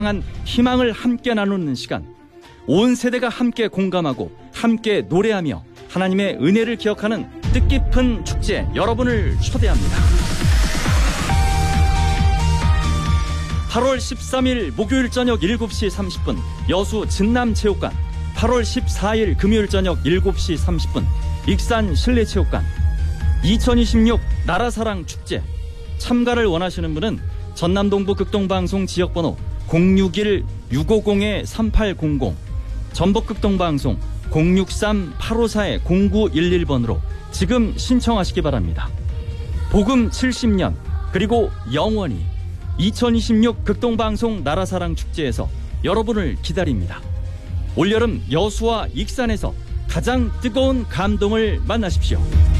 한 희망을 함께 나누는 시간, 온 세대가 함께 공감하고 함께 노래하며 하나님의 은혜를 기억하는 뜻깊은 축제 여러분을 초대합니다. 8월 13일 목요일 저녁 7시 30분 여수 진남체육관, 8월 14일 금요일 저녁 7시 30분 익산 실내체육관, 2026 나라사랑 축제. 참가를 원하시는 분은 전남동부 극동방송 지역번호 061-650-3800, 전북극동방송 063-854-0911번으로 지금 신청하시기 바랍니다. 복음 70년 그리고 영원히 2026 극동방송 나라사랑 축제에서 여러분을 기다립니다. 올여름 여수와 익산에서 가장 뜨거운 감동을 만나십시오.